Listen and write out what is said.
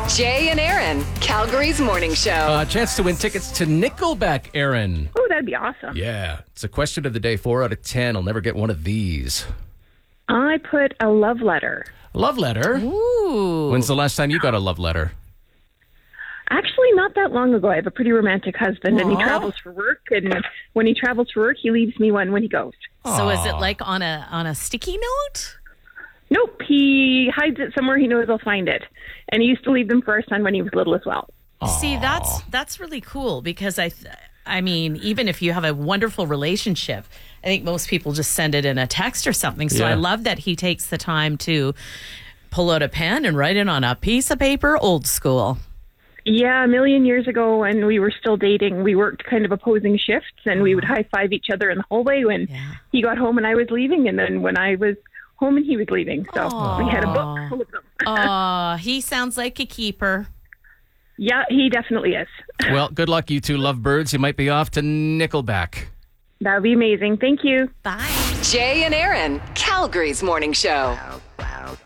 Jay and Aaron, Calgary's morning show. Chance to win tickets to Nickelback, Aaron. Oh, that'd be awesome. Yeah. It's a question of the day, 4 out of 10. I'll never get one of these. I put a love letter. A love letter? Ooh. When's the last time you got a love letter? Actually, not that long ago. I have a pretty romantic husband, and he Aw. travels for work. And when he travels for work, he leaves me one when he goes. So is it like on a sticky note? Nope, he hides it somewhere he knows I'll find it. And he used to leave them for our son when he was little as well. See, that's really cool because I mean, even if you have a wonderful relationship, I think most people just send it in a text or something. So Yeah. I love that he takes the time to pull out a pen and write it on a piece of paper, old school. Yeah, a million years ago when we were still dating, we worked kind of opposing shifts, and we would high-five each other in the hallway when he got home and I was leaving, and then when I was home and he was leaving. So we had a book full of them. He sounds like a keeper. Yeah, he definitely is. Well, good luck, you two lovebirds. You might be off to Nickelback. That would be amazing. Thank you. Bye. Jay and Aaron, Calgary's morning show.